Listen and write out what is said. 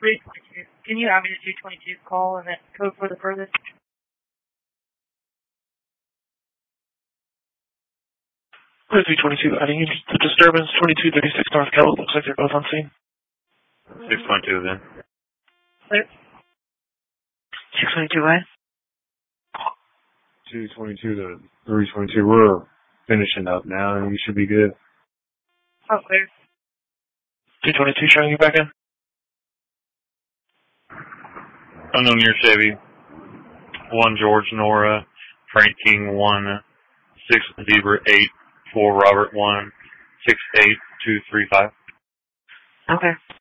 322. Can you have me to 222 call and then code for the furthest? 322, adding the disturbance, 2236 North Kellogg. Looks like they're both on scene. 622 then. Clear. 622 what? 222 to 322. We're finishing up now, and you should be good. Oh, clear. 222 showing you back in. Unknown near Chevy. 1 George Nora, Frank King 1, 6 Zebra 8, 4 Robert 1, 68235. Okay.